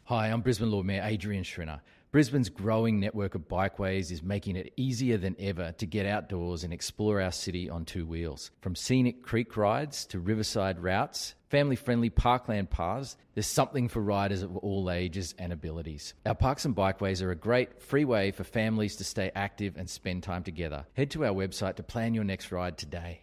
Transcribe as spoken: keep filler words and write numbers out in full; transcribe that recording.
Hi, I'm Brisbane Lord Mayor Adrian Schrinner. Brisbane's growing network of bikeways is making it easier than ever to get outdoors and explore our city on two wheels. From scenic creek rides to riverside routes, family-friendly parkland paths, there's something for riders of all ages and abilities. Our parks and bikeways are a great free way for families to stay active and spend time together. Head to our website to plan your next ride today.